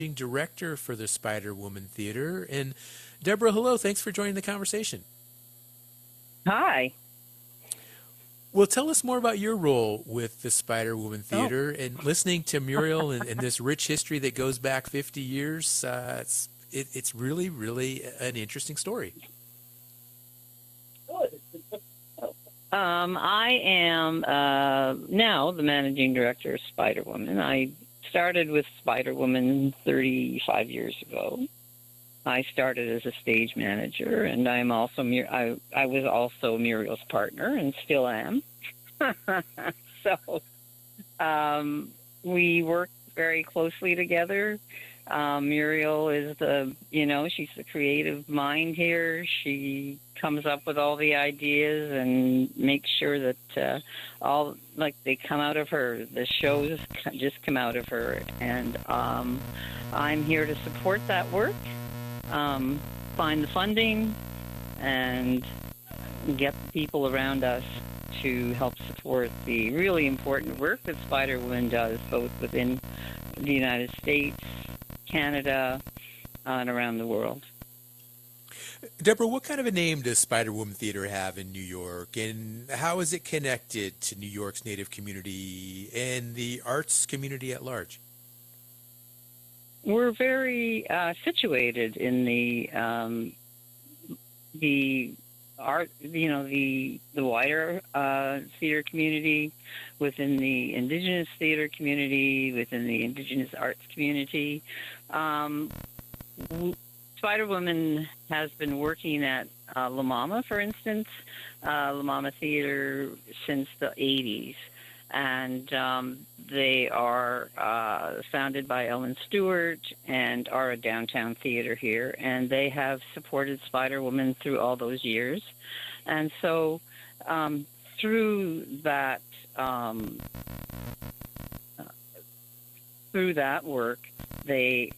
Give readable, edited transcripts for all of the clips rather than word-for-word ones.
director for the Spider Woman Theater. And Deborah, hello. Thanks for joining the conversation. Hi. Well, tell us more about your role with the Spider Woman Oh, Theater and listening to Muriel and this rich history that goes back 50 years. It's really, really an interesting story. I am now the managing director of Spider Woman. I started with Spider Woman 35 years ago. I started as a stage manager, and I was also Muriel's partner, and still am. So um, we work very closely together. Muriel is she's the creative mind here. She comes up with all the ideas and makes sure that all like they come out of her. The shows just come out of her, and I'm here to support that work, um, find the funding, and get the people around us to help support the really important work that Spider Woman does, both within the United States, Canada, and around the world. Deborah, what kind of a name does Spider Woman Theater have in New York, and how is it connected to New York's Native community and the arts community at large? We're very situated in the art, the wider theater community, within the Indigenous theater community, within the Indigenous arts community. Um, Spider Woman has been working at La Mama, for instance, La Mama Theater since the 80s. And they are founded by Ellen Stewart and are a downtown theater here. And they have supported Spider Woman through all those years. And so um, through that um, through that work, they,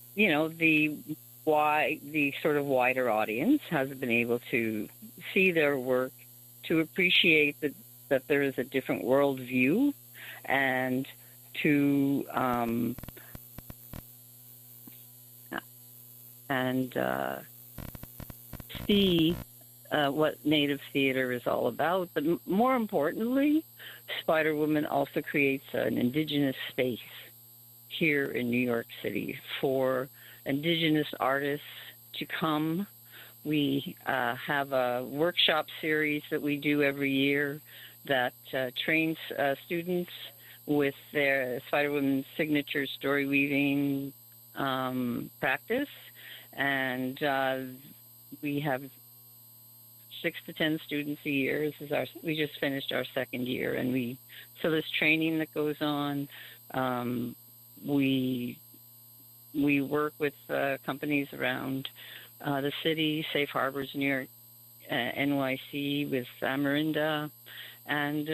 the sort of wider audience has been able to see their work, to appreciate that there is a different worldview, and to and see what Native theater is all about. But more importantly, Spider Woman also creates an Indigenous space here in New York City for Indigenous artists to come. We have a workshop series that we do every year that trains students with their Spider Woman's signature story weaving practice. And we have 6 to 10 students a year. We just finished our second year, and so there's training that goes on. Um, we we work with companies around the city, Safe Harbors, New York, NYC, with Amarinda, and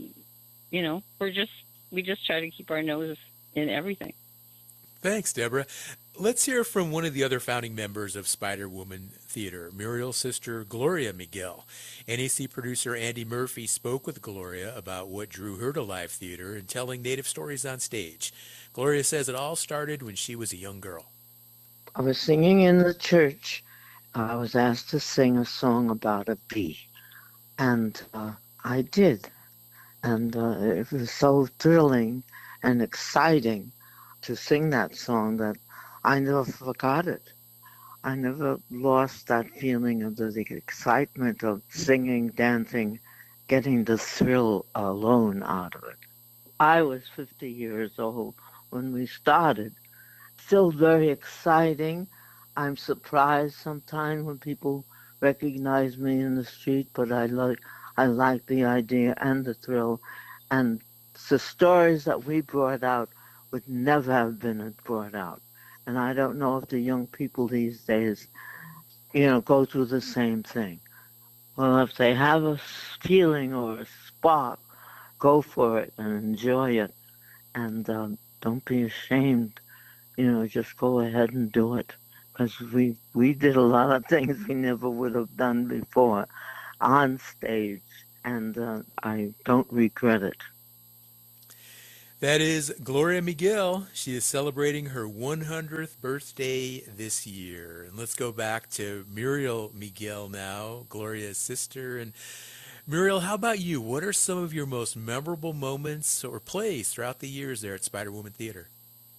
we just try to keep our nose in everything. Thanks, Deborah. Let's hear from one of the other founding members of Spider Woman Theater, Muriel's sister, Gloria Miguel. NAC producer Andy Murphy spoke with Gloria about what drew her to live theater and telling Native stories on stage. Gloria says it all started when she was a young girl. I was singing in the church. I was asked to sing a song about a bee, and I did. And it was so thrilling and exciting to sing that song that I never forgot it. I never lost that feeling of the excitement of singing, dancing, getting the thrill alone out of it. I was 50 years old when we started. Still very exciting. I'm surprised sometimes when people recognize me in the street, but I like the idea and the thrill, and the stories that we brought out would never have been brought out. And I don't know if the young people these days, go through the same thing. Well, if they have a feeling or a spark, go for it and enjoy it, and don't be ashamed. Just go ahead and do it. Because we did a lot of things we never would have done before on stage, and I don't regret it. That is Gloria Miguel. She is celebrating her 100th birthday this year. And let's go back to Muriel Miguel now, Gloria's sister. And Muriel, how about you? What are some of your most memorable moments or plays throughout the years there at Spider Woman Theater?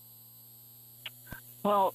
Well,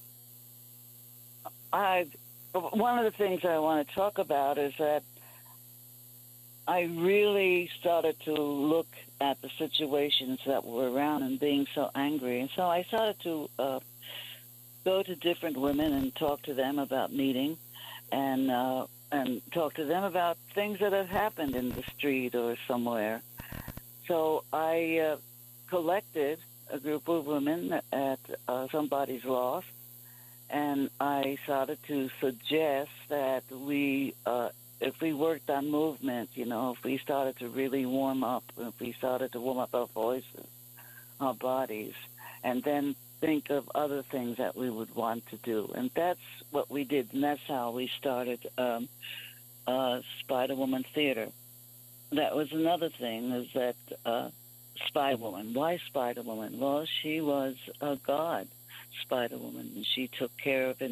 I one of the things I want to talk about is that I really started to look at the situations that were around and being so angry, and so I started to go to different women and talk to them about meeting, and talk to them about things that have happened in the street or somewhere. So I collected a group of women at somebody's loft, and I started to suggest that if we worked on movement, if we started to really warm up, if we started to warm up our voices, our bodies, and then think of other things that we would want to do. And that's what we did, and that's how we started Spider Woman Theater. That was another thing, is that Spider Woman. Why Spider Woman? Well, she was a god, Spider Woman, and she took care of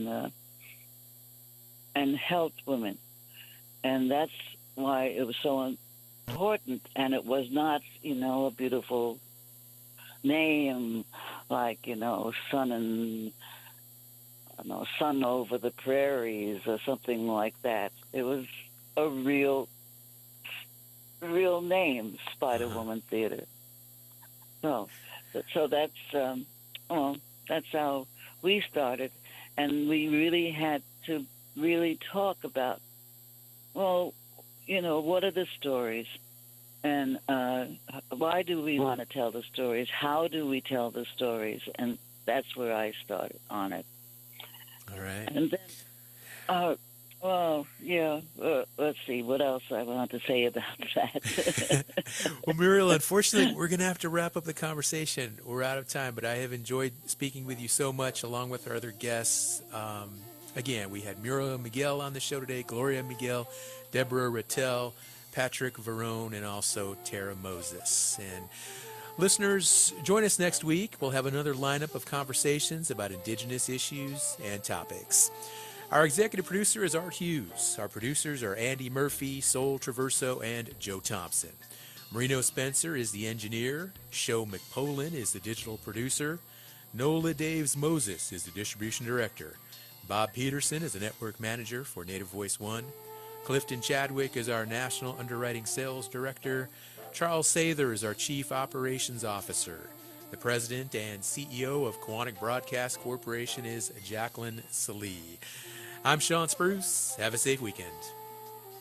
and helped women, and that's why it was so important. And it was not, a beautiful name like sun over the prairies or something like that. It was a real name, Spider Uh-huh. Woman Theater. So, so that's how we started, and we really had to really talk about, well, what are the stories, and why do we want to tell the stories? How do we tell the stories? And that's where I started on it. All right. And then, well, yeah. Let's see what else I want to say about that. Well, Muriel, unfortunately, we're going to have to wrap up the conversation. We're out of time, but I have enjoyed speaking with you so much, along with our other guests. Again, we had Muriel Miguel on the show today, Gloria Miguel, Deborah Rattel, Patrick Verone, and also Tara Moses. And listeners, join us next week. We'll have another lineup of conversations about Indigenous issues and topics. Our executive producer is Art Hughes. Our producers are Andy Murphy, Sol Traverso, and Joe Thompson. Marino Spencer is the engineer. Sho McPolin is the digital producer. Nola Daves Moses is the distribution director. Bob Peterson is the network manager for Native Voice One. Clifton Chadwick is our national underwriting sales director. Charles Sather is our chief operations officer. The president and CEO of Quantic Broadcast Corporation is Jacqueline Salee. I'm Sean Spruce. Have a safe weekend.